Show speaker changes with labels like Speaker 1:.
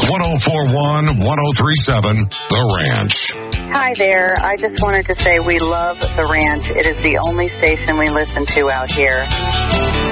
Speaker 1: 1041, 1037, The Ranch.
Speaker 2: Hi there. I just wanted to say we love The Ranch. It is the only station we listen to out here.